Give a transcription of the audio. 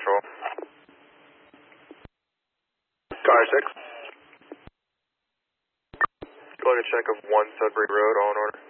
Patrol. Car 6. Plug a check of 1 Sudbury Road, all in order.